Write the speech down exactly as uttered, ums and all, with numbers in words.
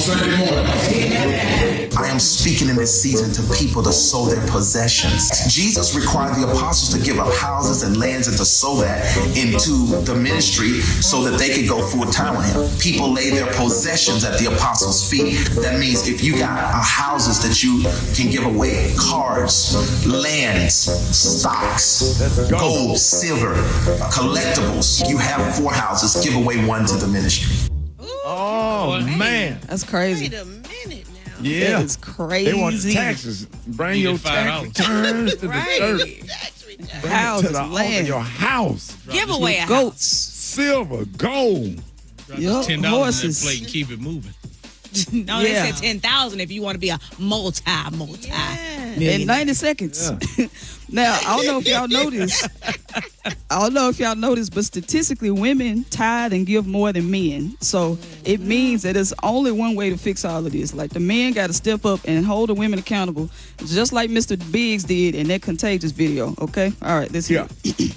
Sunday morning. I am speaking in this season to people to sow their possessions. Jesus required the apostles to give up houses and lands and to sow that into the ministry so that they could go full time with him. People lay their possessions at the apostles' feet. That means if you got uh, houses that you can give away, cars, lands, stocks, gold, silver, collectibles, you have four houses, give away one to the ministry. Oh, man. That's crazy. Wait a minute now. Yeah. That is crazy. They want the taxes. Bring You your get five tax dollars. returns to Right. the church. Tax return. Bring it to Houses, the altar, land. your house. Give away a house. Goats. Silver, gold. Yup, Ten dollars in that horses. plate and keep it moving. No, Yeah. they said ten thousand if you want to be a multi, multi. In ninety seconds. Now, I don't know if y'all know this. I don't know if y'all know this, but statistically, women tithe and give more than men. So it means that there's only one way to fix all of this. Like the men got to step up and hold the women accountable, just like Mister Biggs did in that Contagious video. Okay? All right, let's hear it.